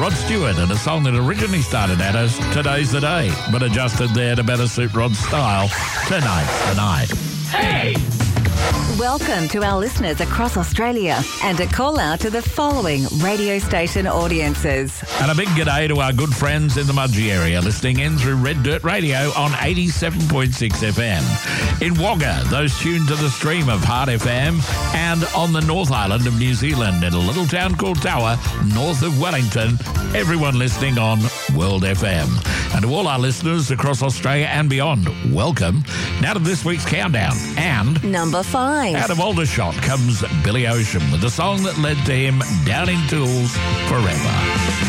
Rod Stewart and a song that originally started out as Today's the Day, but adjusted there to better suit Rod's style. Tonight's the night. Hey! Welcome to our listeners across Australia and a call out to the following radio station audiences. And a big g'day to our good friends in the Mudgee area listening in through Red Dirt Radio on 87.6 FM. In Wagga, those tuned to the stream of Heart FM, and on the North Island of New Zealand in a little town called Tower, north of Wellington, everyone listening on World FM. And to all our listeners across Australia and beyond, welcome. Now to this week's countdown. And Number 5. out of Aldershot comes Billy Ocean with a song that led to him downing tools forever.